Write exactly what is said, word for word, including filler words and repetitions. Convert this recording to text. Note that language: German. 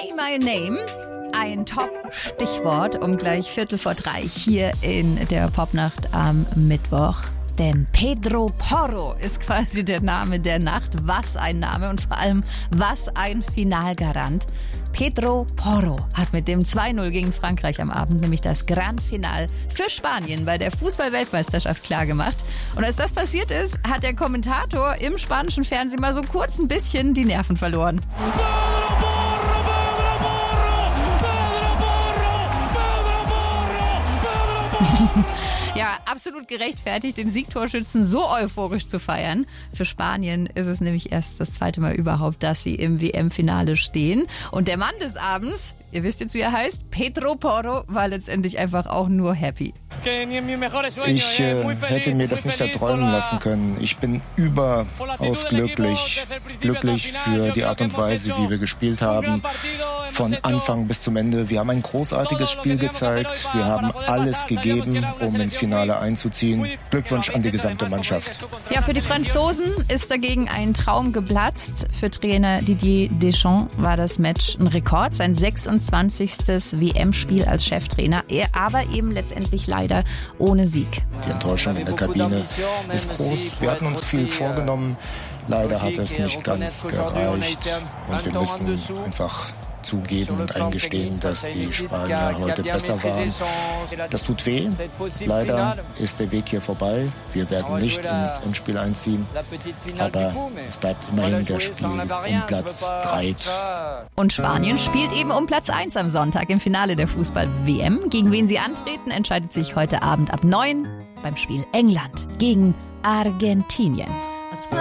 Say My Name, ein Top-Stichwort um gleich Viertel vor drei hier in der Popnacht am Mittwoch. Denn Pedro Porro ist quasi der Name der Nacht. Was ein Name und vor allem was ein Finalgarant. Pedro Porro hat mit dem zwei null gegen Frankreich am Abend nämlich das Grand Final für Spanien bei der Fußball-Weltmeisterschaft klargemacht. Und als das passiert ist, hat der Kommentator im spanischen Fernsehen mal so kurz ein bisschen die Nerven verloren. Ja, absolut gerechtfertigt, den Siegtorschützen so euphorisch zu feiern. Für Spanien ist es nämlich erst das zweite Mal überhaupt, dass sie im W M-Finale stehen. Und der Mann des Abends, ihr wisst jetzt, wie er heißt, Pedro Porro, war letztendlich einfach auch nur happy. Ich äh, hätte mir das nicht erträumen lassen können. Ich bin überaus glücklich. Glücklich für die Art und Weise, wie wir gespielt haben. Von Anfang bis zum Ende. Wir haben ein großartiges Spiel gezeigt. Wir haben alles gegeben, um ins Finale einzuziehen. Glückwunsch an die gesamte Mannschaft. Ja, für die Franzosen ist dagegen ein Traum geplatzt. Für Trainer Didier Deschamps war das Match ein Rekord. Sein sechsundzwanzigstes W M-Spiel als Cheftrainer. Er aber eben letztendlich leider ohne Sieg. Die Enttäuschung in der Kabine ist groß. Wir hatten uns viel vorgenommen. Leider hat es nicht ganz gereicht. Und wir müssen einfach zugeben und eingestehen, dass die Spanier heute besser waren. Das tut weh. Leider ist der Weg hier vorbei. Wir werden nicht ins Endspiel einziehen. Aber es bleibt immerhin der Spiel um Platz drei. Und Spanien spielt eben um Platz eins am Sonntag im Finale der Fußball-W M. Gegen wen sie antreten, entscheidet sich heute Abend ab neun beim Spiel England gegen Argentinien.